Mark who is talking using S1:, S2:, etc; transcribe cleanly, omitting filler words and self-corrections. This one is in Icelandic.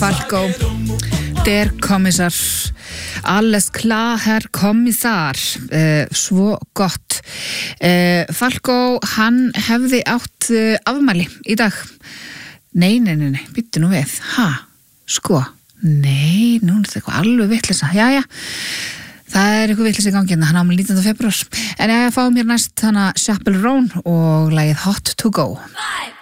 S1: Falco, der Kommissar, alles klar, Herr Kommissar, svo gott. Falco, hann hefði átt afmæli í dag. Nei, býttu nú við. Sko, nei, nú er þetta eitthvað alveg vitleysa. Jæja, það er eitthvað vitleysa í gangi hérna, hann á með 19. febrúar. En ég fáum hér næst hana Chappell Roan og lagið Hot to Go. 5